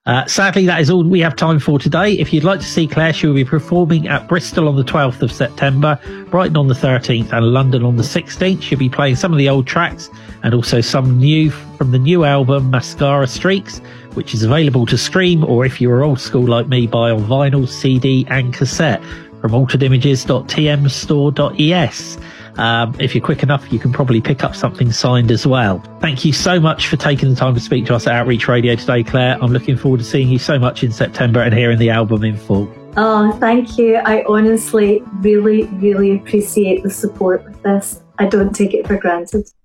Sadly, that is all we have time for today. If you'd like to see Claire, she will be performing at Bristol on the 12th of September, Brighton on the 13th and London on the 16th. She'll be playing some of the old tracks and also some new from the new album Mascara Streaks, which is available to stream, or if you're old school like me, buy on vinyl, CD and cassette from alteredimages.tmstore.es. If you're quick enough, you can probably pick up something signed as well. Thank you so much for taking the time to speak to us at Outreach Radio today, Claire. I'm looking forward to seeing you so much in September and hearing the album in full. Oh, thank you. I honestly really, really appreciate the support with this. I don't take it for granted.